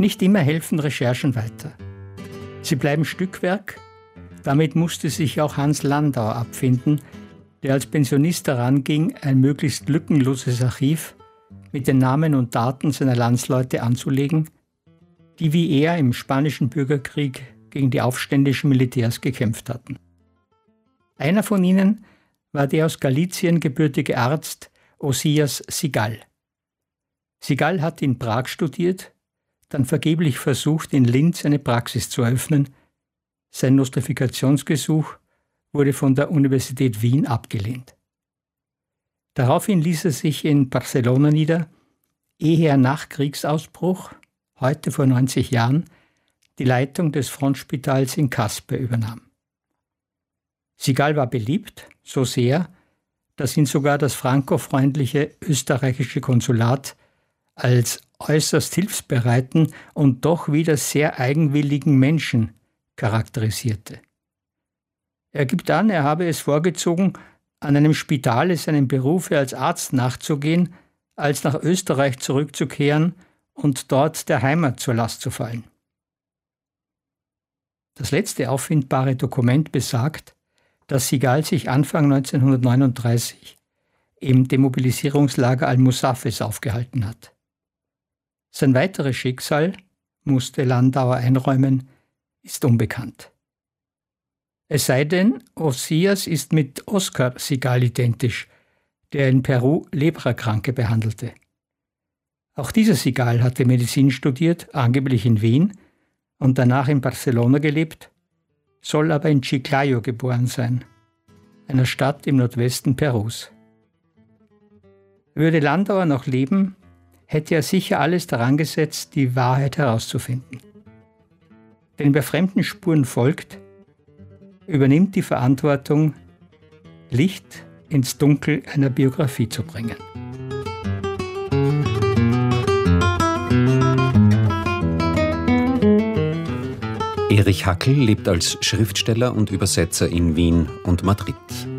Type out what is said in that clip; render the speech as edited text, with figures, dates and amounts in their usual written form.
Nicht immer helfen Recherchen weiter. Sie bleiben Stückwerk. Damit musste sich auch Hans Landauer abfinden, der als Pensionist daran ging, ein möglichst lückenloses Archiv mit den Namen und Daten seiner Landsleute anzulegen, die wie er im Spanischen Bürgerkrieg gegen die aufständischen Militärs gekämpft hatten. Einer von ihnen war der aus Galizien gebürtige Arzt Osias Sigall. Sigall hat in Prag studiert, dann vergeblich versucht, in Linz eine Praxis zu eröffnen. Sein Nostrifikationsgesuch wurde von der Universität Wien abgelehnt. Daraufhin ließ er sich in Barcelona nieder, ehe er nach Kriegsausbruch, heute vor 90 Jahren, die Leitung des Frontspitals in Caspe übernahm. Sigall war beliebt, so sehr, dass ihn sogar das frankofreundliche österreichische Konsulat als äußerst hilfsbereiten und doch wieder sehr eigenwilligen Menschen charakterisierte. Er gibt an, er habe es vorgezogen, an einem Spital seinem Berufe als Arzt nachzugehen, als nach Österreich zurückzukehren und dort der Heimat zur Last zu fallen. Das letzte auffindbare Dokument besagt, dass Sigall sich Anfang 1939 im Demobilisierungslager Almusafes aufgehalten hat. Sein weiteres Schicksal, musste Landauer einräumen, ist unbekannt. Es sei denn, Osias ist mit Oskar Sigall identisch, der in Peru Leprakranke behandelte. Auch dieser Sigall hatte Medizin studiert, angeblich in Wien, und danach in Barcelona gelebt, soll aber in Chiclayo geboren sein, einer Stadt im Nordwesten Perus. Würde Landauer noch leben, hätte er sicher alles daran gesetzt, die Wahrheit herauszufinden. Denn wer fremden Spuren folgt, übernimmt die Verantwortung, Licht ins Dunkel einer Biografie zu bringen. Erich Hackel lebt als Schriftsteller und Übersetzer in Wien und Madrid.